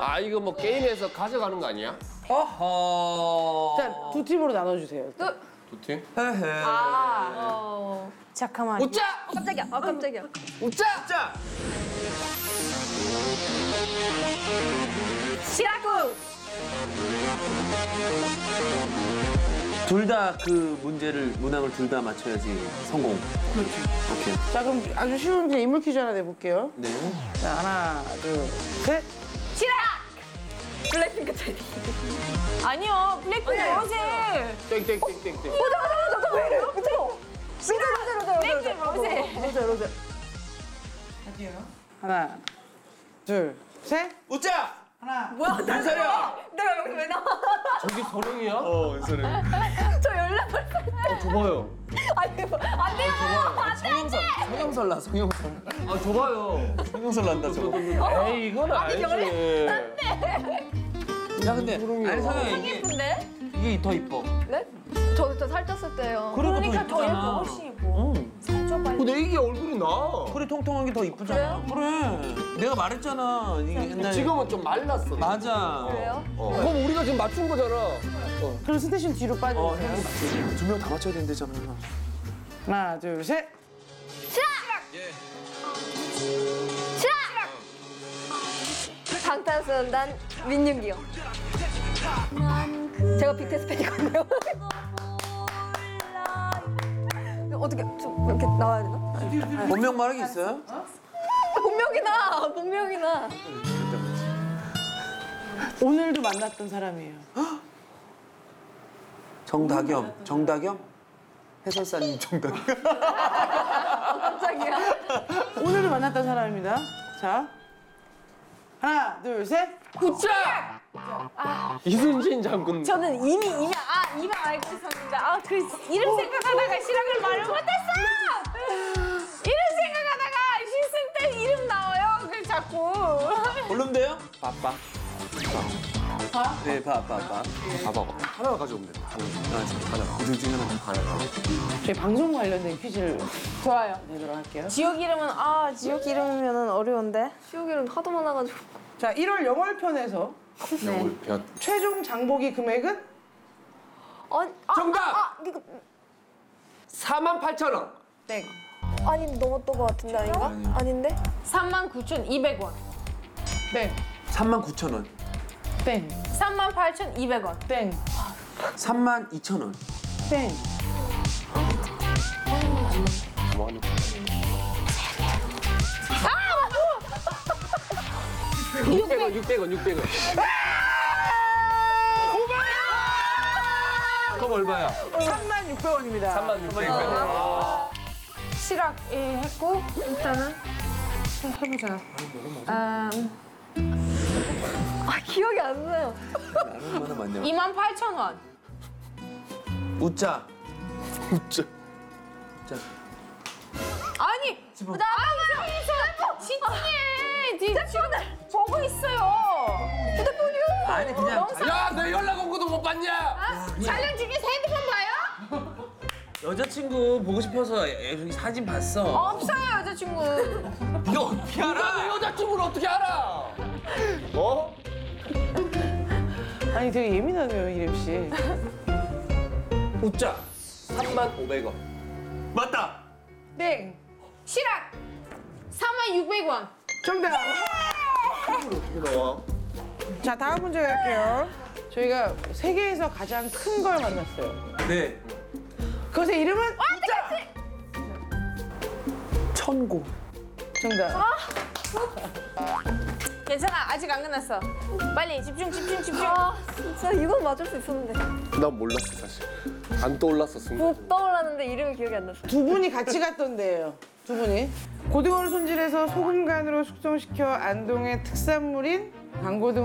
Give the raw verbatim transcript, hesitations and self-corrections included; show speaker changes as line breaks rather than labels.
아 이거 뭐 게임에서 가져가는 거 아니야?
어허.
자, 두 팀으로 나눠주세요.
두 팀?
헤헤.
아.
잠깐만.
웃자!
어, 깜짝이야. 아 깜짝이야.
웃자!
자.
시라쿠.
둘 다 그 문제를 문항을 둘 다 맞춰야지 성공. 그렇지. 오케이.
자, 그럼 아주 쉬운 이제 인물 퀴즈 하나 내볼게요.
네.
자, 하나, 둘, 셋.
시라. 블랙핑크 테디.
아니요, 블랙핑크 로제.
땡땡땡땡땡.
어 잠깐 잠깐 잠깐 왜 이래? 미쳐. 시라 로제 로제
블랙핑크 로제.
로제, 로제. 하나, 둘, 셋.
웃자.
하나.
뭐야?
은설이야.
내가 여기 왜 나와?
저기 선영이야?
어, 은설이.
저 열여덟 살.
어 줘봐요.
아니 뭐, 안 돼요.
성형설, 성형설 나, 성형설.
아 줘봐요.
성형설 난다 저거.
에이 이건 알지.
야 근데
그럼요.
아니 성형 이게
예쁜데?
이게 더 이뻐.
네? 저 저 살쪘을 때요.
그러니까 더
이쁘잖아.
예뻐시고. 살쪄봐요.
근데 이게 얼굴이 나.
허리 통통한 게 더 이쁘잖아. 그래. 내가 말했잖아. 이게 옛날에.
지금은 좀 말랐어.
맞아.
그래요?
어. 그럼 우리가 지금 맞춘 거잖아. 어.
그럼 스테 씨는 뒤로
어,
빠져주세요.
두 명 다 맞춰야 된대잖아.
하나, 둘, 셋.
방탄소년단 민윤기요. 제가 빅테스 팬이거든요. 어떻게 좀 이렇게 나와야 되나?
본명 말하기 있어요?
본명이나 본명이나.
오늘도 만났던 사람이에요.
정다겸. 정다겸? 해설사님 정다겸.
깜짝이야.
오늘도 만났던 사람입니다. 자, 하나, 둘, 셋.
웃자! 이순신 장군.
저는 이미 이미 아 이미 알고 있었는데 아 그 이름 생각하다가 시락을 말을 못했어. 이름 생각하다가 씻을 때 이름 나와요. 그 자꾸.
고르면 돼요? 빠빠.
봐?
네, 빠, 빠빠.
봐봐. 하나 가져오면 돼.
하나. 둘 중에 하나.
하나.
저희 방송 관련된 퀴즈를
좋아요.
내도록 할게요.
지역 이름은 아 지역 이름이면은 어려운데.
시오기는 하도 많아가지고.
자, 일월 영월편에서
영월 편.
최종 장보기 금액은
아니, 아,
정답!
아, 이거
사만 팔천 원.
땡.
아니 넘었던 것 같은데 아닌가? 아닌데?
삼만 구천이백 원.
땡.
삼만 구천 원.
땡.
삼만 팔천이백 원.
땡.
삼만 이천 원.
땡.
뭐 하는 육백 원, 육백 원, 육백 원. 그럼 얼마야?
삼만 육백 원입니다.
삼만 육백 원.
시락 예, 했고 일단은 해보자. 음,
아 기억이 안 나요.
얼마나 많냐.
이만 팔천 원.
웃자.
웃자.
자.
아니, 나 방송에서 집중해. 뒤 지금 보고 있어요.
휴대폰이요.
아니 그냥 자,
야, 내 연락 온 것도 못 봤냐?
아, 촬영 중에서 핸드폰 봐요?
여자친구 보고 싶어서 여기 사진 봤어.
없어요 여자친구.
네가 어떻게
네가 내 여자친구를 어떻게 알아? 어?
아니, 되게 예민하네요, 이림 씨.
웃자.
삼만 오백 원.
맞다.
땡.
시락 삼만 육백 원.
정답.
어떻게 나와?
자, 다음 문제 갈게요. 저희가 세계에서 가장 큰 걸 만났어요.
네.
그것의 이름은?
천고.
정답.
괜찮아 아직 안 끝났어. 빨리 집중 집중 집중.
아 진짜 이건 맞을 수 있었는데.
난 몰랐어 사실. 안 떠올랐어 순간.
북 떠올랐는데 이름이 기억이 안 났어.
두 분이 같이 갔던 데예요. 두 분이. 고등어를 손질해서 소금간으로 숙성시켜 안동의 특산물인 강고등어